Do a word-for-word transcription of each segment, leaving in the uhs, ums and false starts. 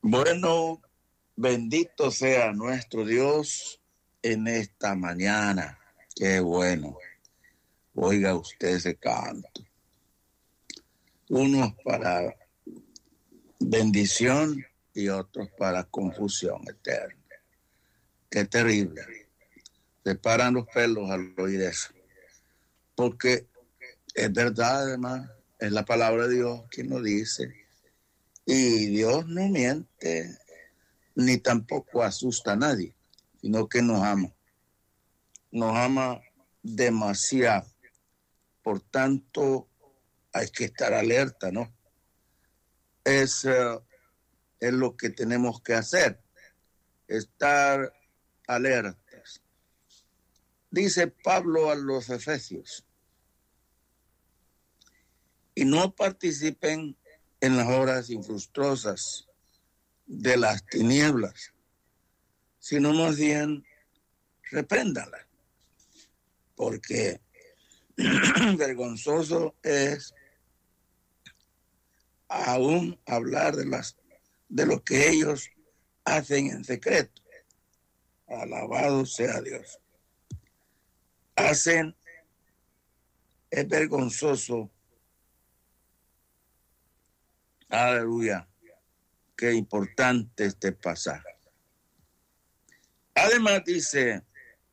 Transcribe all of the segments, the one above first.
Bueno, bendito sea nuestro Dios en esta mañana. Qué bueno. Oiga usted ese canto. Unos para bendición y otros para confusión eterna. Qué terrible. Se paran los pelos al oír eso. Porque es verdad, además, es la palabra de Dios quien lo dice. Y Dios no miente, ni tampoco asusta a nadie, sino que nos ama. Nos ama demasiado. Por tanto, hay que estar alerta, ¿no? Es, uh, es lo que tenemos que hacer, estar alertas. Dice Pablo a los Efesios, y no participen en las horas infructuosas de las tinieblas, sino más bien repréndalas, porque vergonzoso es aún hablar de las de lo que ellos hacen en secreto. Alabado sea Dios. Hacen, es vergonzoso. Aleluya. Qué importante este pasaje. Además dice,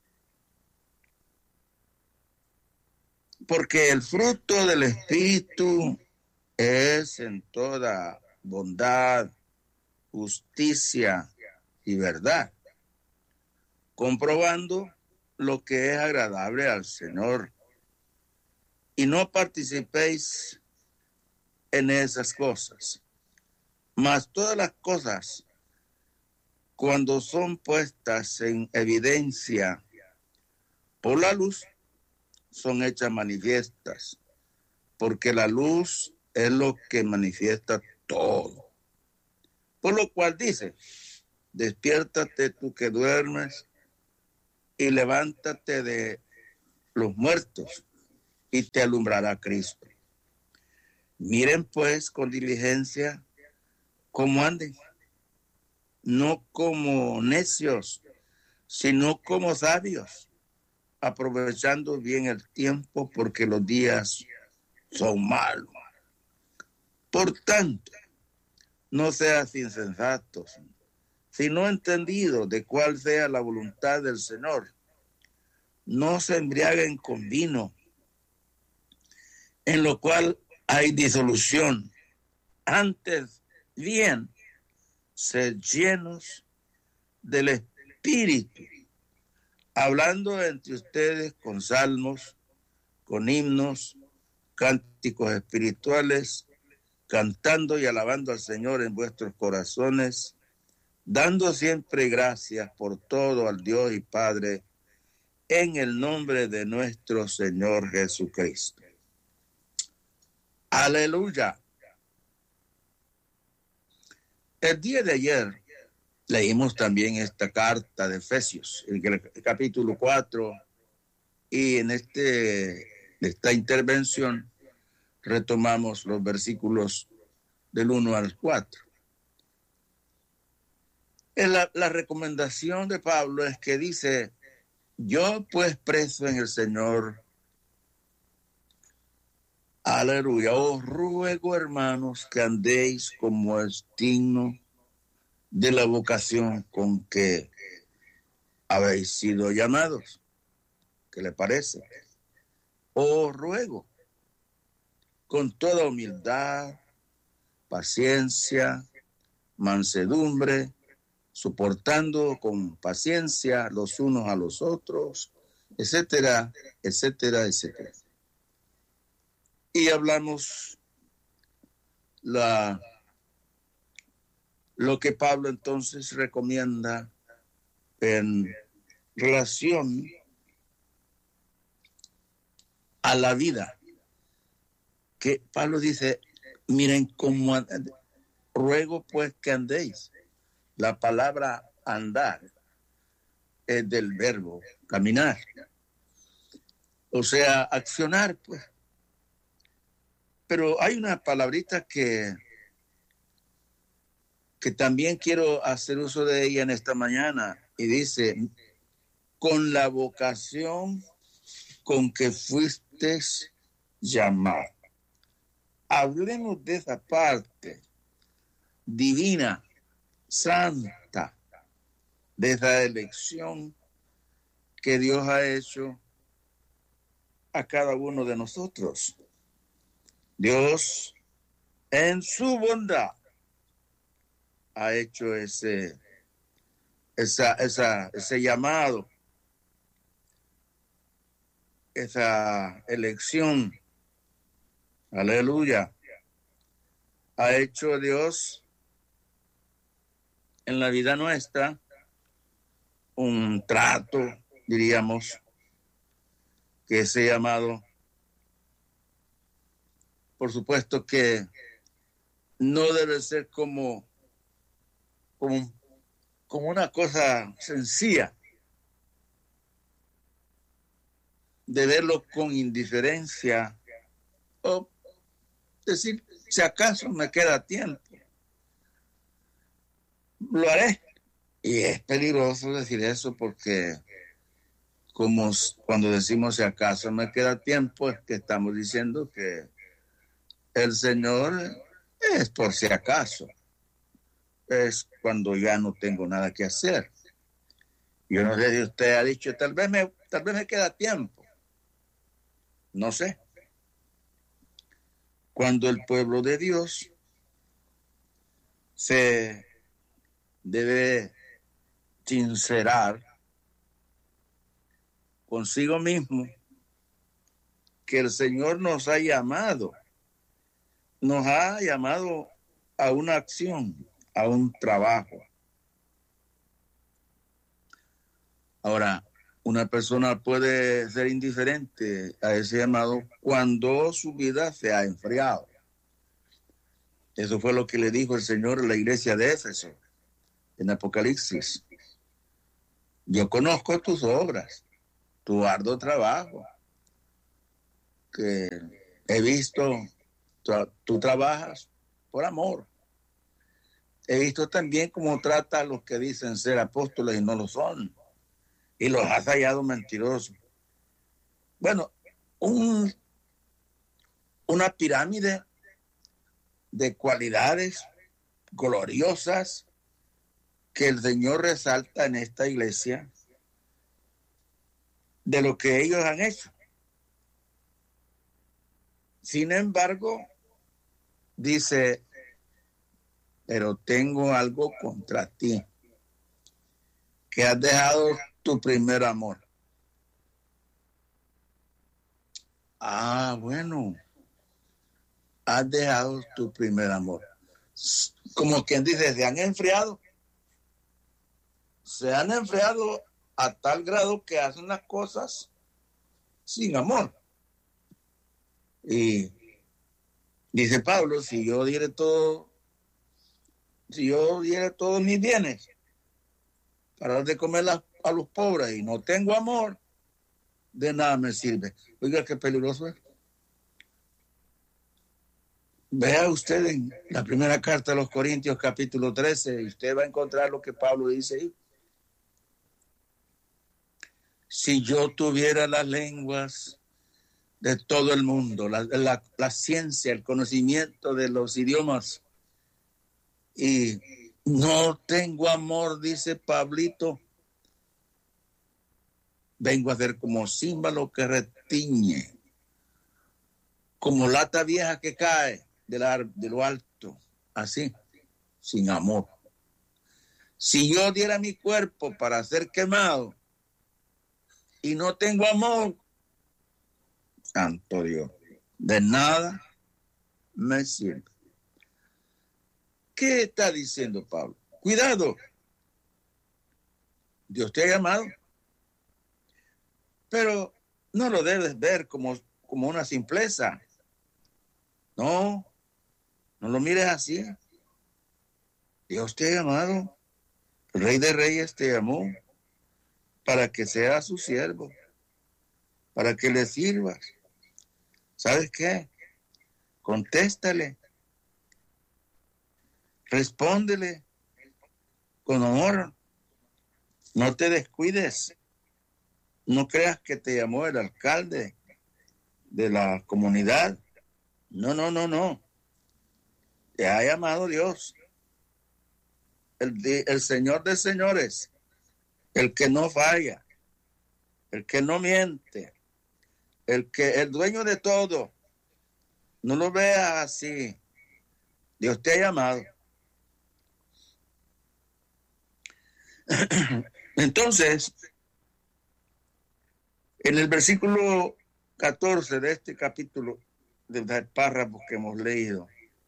porque el fruto del Espíritu es en toda bondad, justicia y verdad, comprobando lo que es agradable al Señor. Y no participéis en esas cosas, mas todas las cosas, cuando son puestas en evidencia por la luz, son hechas manifiestas, porque la luz es lo que manifiesta todo. Por lo cual dice, despiértate tú que duermes y levántate de los muertos y te alumbrará Cristo. Miren pues con diligencia cómo anden, no como necios, sino como sabios, aprovechando bien el tiempo porque los días son malos. Por tanto, no seas insensatos, sino entendidos de cuál sea la voluntad del Señor. No se embriaguen con vino, en lo cual hay disolución. Antes bien, sed llenos del Espíritu, hablando entre ustedes con salmos, con himnos, cánticos espirituales, cantando y alabando al Señor en vuestros corazones, dando siempre gracias por todo al Dios y Padre, en el nombre de nuestro Señor Jesucristo. Aleluya. El día de ayer leímos también esta carta de Efesios, el capítulo cuatro, y en este, esta intervención retomamos los versículos del uno al cuatro. La, la recomendación de Pablo es que dice, yo pues preso en el Señor, aleluya, os ruego hermanos que andéis como es digno de la vocación con que habéis sido llamados. ¿Qué le parece? Os ruego con toda humildad, paciencia, mansedumbre, soportando con paciencia los unos a los otros, etcétera, etcétera, etcétera. Y hablamos la, lo que Pablo entonces recomienda en relación a la vida. Que Pablo dice, miren cómo ruego pues que andéis. La palabra andar es del verbo caminar. O sea, accionar, pues. Pero hay una palabrita que que también quiero hacer uso de ella en esta mañana. Y dice, con la vocación con que fuiste llamado. Hablemos de esa parte divina, santa, de esa elección que Dios ha hecho a cada uno de nosotros. Dios, en su bondad, ha hecho ese, esa, esa, ese llamado, esa elección. Aleluya. Ha hecho Dios en la vida nuestra un trato, diríamos, que ese llamado, por supuesto que no debe ser como, como, como una cosa sencilla, de verlo con indiferencia o decir, si acaso me queda tiempo, lo haré. Y es peligroso decir eso porque como cuando decimos si acaso me queda tiempo, es que estamos diciendo que el Señor es por si acaso. Es cuando ya no tengo nada que hacer. Yo no sé si usted ha dicho, tal vez me, tal vez me queda tiempo. No sé. Cuando el pueblo de Dios se debe sincerar consigo mismo que el Señor nos ha llamado, nos ha llamado a una acción, a un trabajo. Ahora, una persona puede ser indiferente a ese llamado cuando su vida se ha enfriado. Eso fue lo que le dijo el Señor a la iglesia de Éfeso en Apocalipsis. Yo conozco tus obras, tu arduo trabajo, que he visto, tú, tú trabajas por amor. He visto también cómo trata a los que dicen ser apóstoles y no lo son, y los has hallado mentirosos. Bueno, un, una pirámide de cualidades gloriosas que el Señor resalta en esta iglesia de lo que ellos han hecho. Sin embargo, dice, pero tengo algo contra ti, que has dejado tu primer amor. Ah, bueno, has dejado tu primer amor. Como quien dice, se han enfriado. Se han enfriado a tal grado que hacen las cosas sin amor. Y dice Pablo, si yo diere todo, si yo diere todos mis bienes para dar de comer a, a los pobres y no tengo amor, de nada me sirve. Oiga, qué peligroso es. Vea usted en la primera carta de los Corintios, capítulo trece, y usted va a encontrar lo que Pablo dice ahí. Si yo tuviera las lenguas de todo el mundo, la, la, la ciencia, el conocimiento de los idiomas, y no tengo amor, dice Pablito, vengo a ser como címbalo que retiñe, como lata vieja que cae de, la, de lo alto, así, sin amor. Si yo diera mi cuerpo para ser quemado y no tengo amor, santo Dios, de nada me sirve. ¿Qué está diciendo Pablo? Cuidado, Dios te ha llamado, pero no lo debes ver como, como una simpleza. No, no lo mires así. Dios te ha llamado, el Rey de Reyes te llamó para que seas su siervo, para que le sirvas. ¿Sabes qué? Contéstale, respóndele con amor. No te descuides. No creas que te llamó el alcalde de la comunidad. No, no, no, no. Te ha llamado Dios. El, el Señor de señores. El que no falla. El que no miente. El que el dueño de todo. No lo veas así. Dios te ha llamado. Entonces, en el versículo catorce de este capítulo, del párrafo que hemos leído,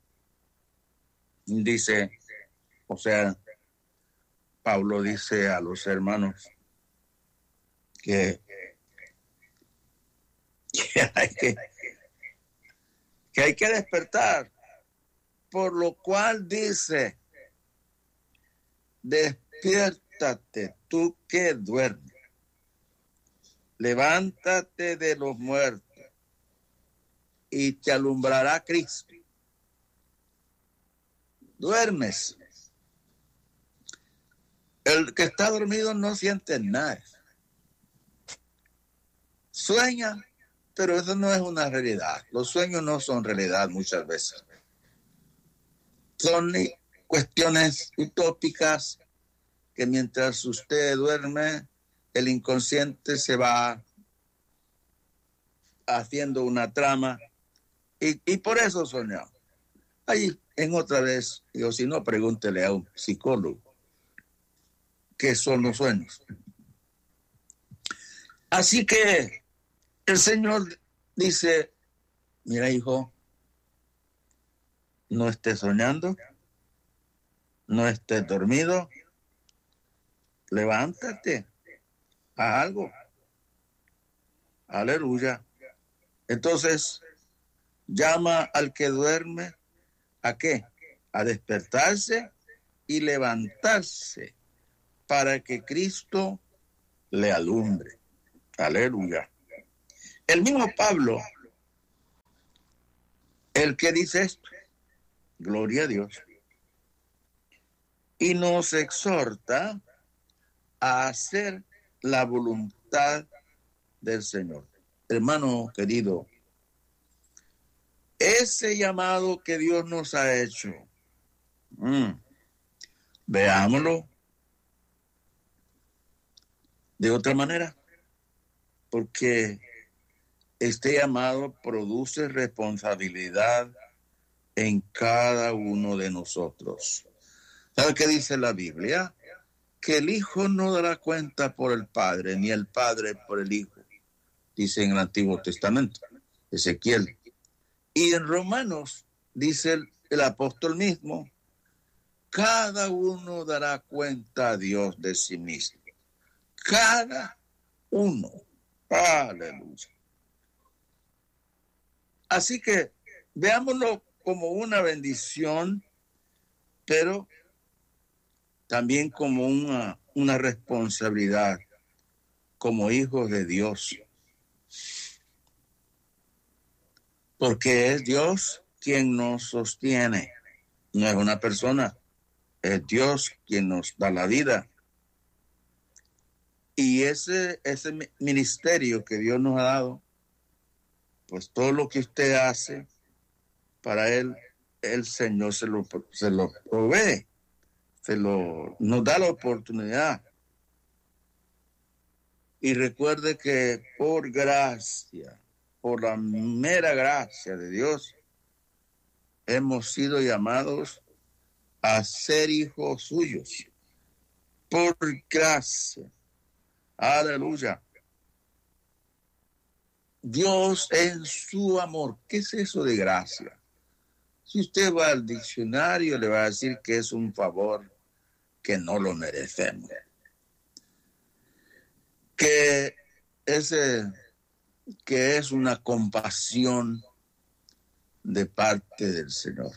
dice, o sea, Pablo dice a los hermanos que, que, hay, que, que hay que despertar, por lo cual dice, despiértate tú que duermes, levántate de los muertos y te alumbrará Cristo. Duermes. El que está dormido no siente nada. Sueña, pero eso no es una realidad. Los sueños no son realidad muchas veces. Son cuestiones utópicas que mientras usted duerme, el inconsciente se va haciendo una trama y, y por eso soñó. Ahí en otra vez, digo, si no, pregúntele a un psicólogo qué son los sueños. Así que el Señor dice, mira hijo, no estés soñando, no estés dormido, levántate, haz algo. Aleluya. Entonces, llama al que duerme, ¿a qué? A despertarse y levantarse para que Cristo le alumbre. Aleluya. El mismo Pablo, el que dice esto, gloria a Dios, y nos exhorta a hacer la voluntad del Señor. Hermano querido, ese llamado que Dios nos ha hecho, mmm, veámoslo de otra manera, porque este llamado produce responsabilidad en cada uno de nosotros. ¿Sabe qué dice la Biblia? Que el Hijo no dará cuenta por el Padre, ni el Padre por el Hijo, dice en el Antiguo Testamento, Ezequiel. Y en Romanos dice el, el apóstol mismo, cada uno dará cuenta a Dios de sí mismo. Cada uno. Aleluya. Así que veámoslo como una bendición, pero también como una, una responsabilidad como hijos de Dios. Porque es Dios quien nos sostiene, no es una persona, es Dios quien nos da la vida. Y ese, ese ministerio que Dios nos ha dado, pues todo lo que usted hace, para Él, el Señor se lo, se lo provee, se lo, nos da la oportunidad. Y recuerde que por gracia, por la mera gracia de Dios, hemos sido llamados a ser hijos suyos. Por gracia. Aleluya. Dios en su amor. ¿Qué es eso de gracia? Si usted va al diccionario, le va a decir que es un favor que no lo merecemos. Que, ese, que es una compasión de parte del Señor.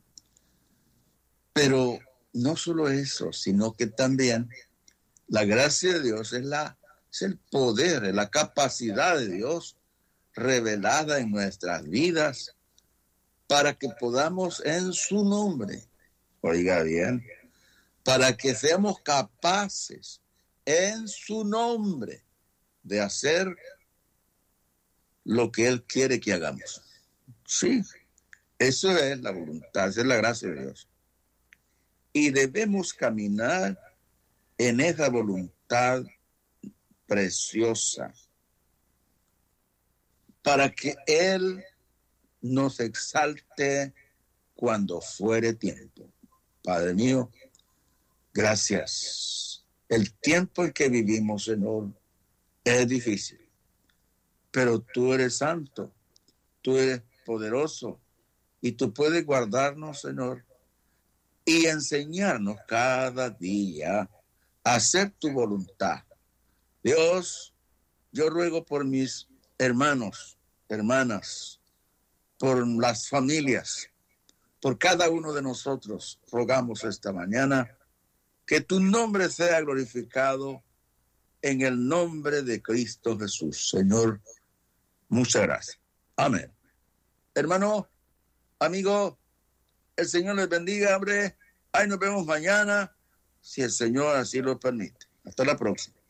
Pero no solo eso, sino que también la gracia de Dios es, la, es el poder, es la capacidad de Dios revelada en nuestras vidas para que podamos en su nombre, oiga bien, para que seamos capaces en su nombre de hacer lo que Él quiere que hagamos. Sí, eso es la voluntad, esa es la gracia de Dios. Y debemos caminar en esa voluntad preciosa para que Él nos exalte cuando fuere tiempo. Padre mío, gracias. El tiempo en que vivimos, Señor, es difícil, pero tú eres santo, tú eres poderoso y tú puedes guardarnos, Señor, y enseñarnos cada día a hacer tu voluntad. Dios, yo ruego por mis hermanos, hermanas, por las familias, por cada uno de nosotros, rogamos esta mañana que tu nombre sea glorificado en el nombre de Cristo Jesús. Señor, muchas gracias. Amén. Hermano, amigo, el Señor les bendiga, hombre. Ahí nos vemos mañana, si el Señor así lo permite. Hasta la próxima.